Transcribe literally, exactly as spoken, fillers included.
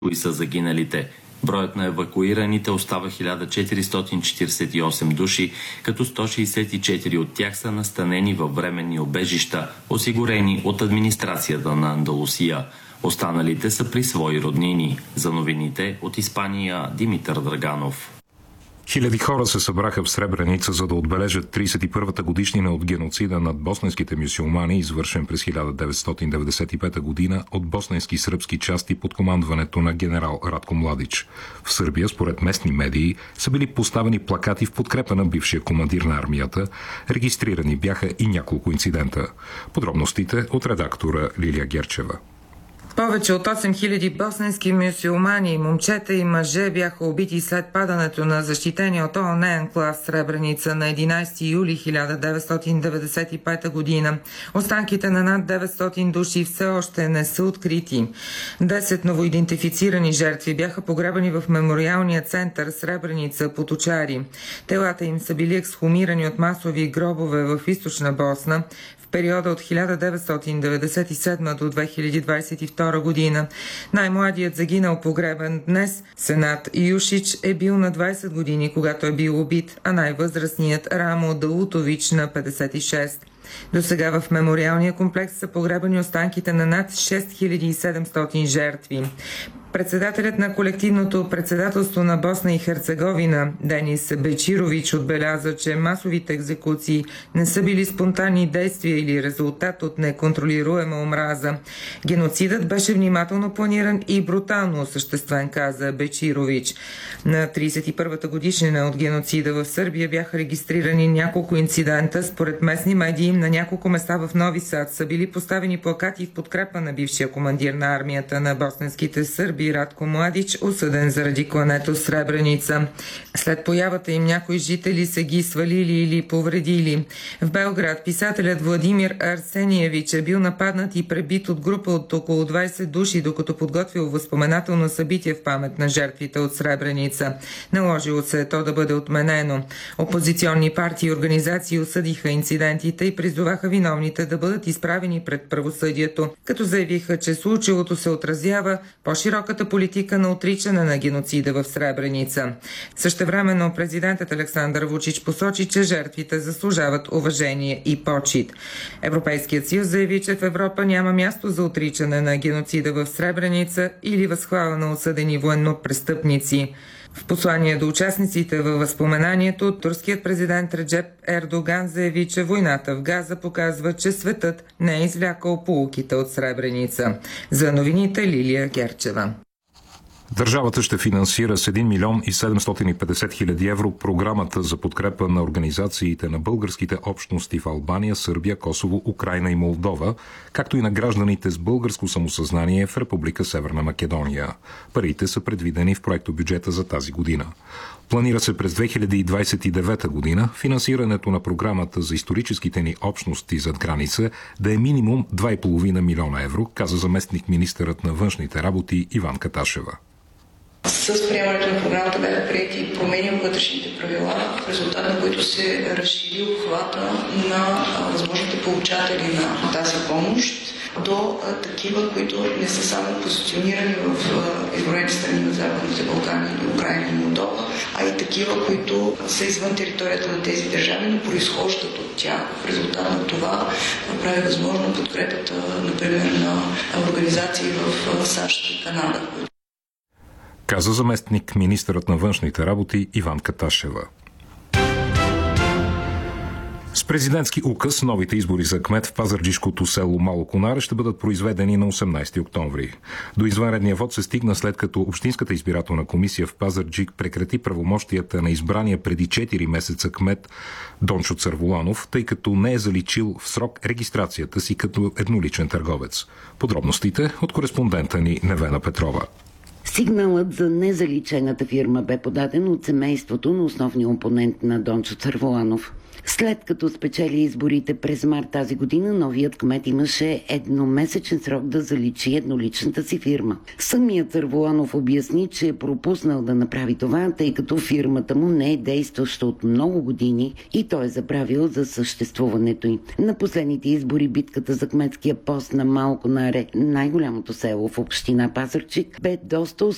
Кои са загиналите? Броят на евакуираните остава хиляда четиристотин четиридесет и осем души, като сто шейсет и четири от тях са настанени във временни убежища, осигурени от администрацията на Андалусия. Останалите са при свои роднини. За новините от Испания Димитър Драганов. Хиляди хора се събраха в Сребреница, за да отбележат тридесет и първата годишнина от геноцида над босненските мюсюлмани, извършен през хиляда деветстотин деветдесет и пета година от босненски сръбски части под командването на генерал Радко Младич. В Сърбия, според местни медии, са били поставени плакати в подкрепа на бившия командир на армията. Регистрирани бяха и няколко инцидента. Подробностите от редактора Лилия Герчева. Повече от осем хиляди босненски мюсюлмани, момчета и мъже бяха убити след падането на защитения от ООН анклав Сребреница на единадесети юли хиляда деветстотин деветдесет и пета година. Останките на над деветстотин души все още не са открити. Десет новоидентифицирани жертви бяха погребани в мемориалния център Сребреница под Очари. Телата им са били ексхумирани от масови гробове в източна Босна в периода от хиляда деветстотин деветдесет и седма до две хиляди двадесет и втора година. Най-младият загинал погребан днес, Сенат Юшич, е бил на двадесет години, когато е бил убит, а най-възрастният Рамо Даутович на петдесет и шест. До сега в мемориалния комплекс са погребани останките на над шест хиляди и седемстотин жертви. Председателят на колективното председателство на Босна и Херцеговина Денис Бечирович отбеляза, че масовите екзекуции не са били спонтанни действия или резултат от неконтролируема омраза. Геноцидът беше внимателно планиран и брутално осъществен, каза Бечирович. На тридесет и първата годишнина от геноцида в Сърбия бяха регистрирани няколко инцидента. Според местни медии на няколко места в Нови Сад са били поставени плакати в подкрепа на бившия командир на армията на босненските сърби Радко Младич, осъден заради клането в Сребреница. След появата им някои жители са ги свалили или повредили. В Белград писателят Владимир Арсениевич е бил нападнат и пребит от група от около двадесет души, докато подготвил възпоменателно събитие в памет на жертвите от Сребреница. Наложило се то да бъде отменено. Опозиционни партии и организации осъдиха инцидентите и призоваха виновните да бъдат изправени пред правосъдието, като заявиха, че случилото се отразява по-широката политика на отричане на геноцида в Сребреница. Същевременно президентът Александър Вучич посочи, че жертвите заслужават уважение и почит. Европейският съюз заяви, че в Европа няма място за отричане на геноцида в Сребреница или възхвала на осъдени военнопрестъпници. В послание до участниците във възпоменанието, турският президент Реджеп Ердоган заяви, че войната в Газа показва, че светът не е извлякал поуките от Сребреница. За новините Лилия Герчева. Държавата ще финансира с един милион и седемстотин и петдесет хиляди евро програмата за подкрепа на организациите на българските общности в Албания, Сърбия, Косово, Украйна и Молдова, както и на гражданите с българско самосъзнание в Република Северна Македония. Парите са предвидени в проектобюджета за тази година. Планира се през две хиляди двадесет и девета година финансирането на програмата за историческите ни общности зад граница да е минимум два и половина милиона евро, каза заместник министърът на външните работи Иван Каташева. С приемането на програмата бяха приети промени в вътрешните правила, в резултат на които се разшири обхвата на възможните получатели на тази помощ до такива, които не са само позиционирани в изброените страни на Западните Балкани или Украйна и Молдова, а и такива, които са извън територията на тези държави, но произхождат от тях. В резултат на това прави възможно подкрепата, например, на организации в САЩ и Канада. Каза заместник министърът на външните работи Иван Каташева. С президентски указ новите избори за кмет в пазарджишкото село Мало Конаре ще бъдат произведени на осемнадесети октомври. До извънредния вод се стигна след като Общинската избирателна комисия в Пазарджик прекрати правомощията на избрания преди четири месеца кмет Дончо Църволанов, тъй като не е заличил в срок регистрацията си като едноличен търговец. Подробностите от кореспондента ни Невена Петрова. Сигналът за незаличената фирма бе подаден от семейството на основния опонент на Дончо Църволанов. След като спечели изборите през март тази година, новият кмет имаше едномесечен срок да заличи едноличната си фирма. Самият Църволанов обясни, че е пропуснал да направи това, тъй като фирмата му не е действаща от много години и той е забравил за съществуването й. На последните избори битката за кметския пост на Мало Конаре, най-голямото село в община Пазарджик, бе доста успешна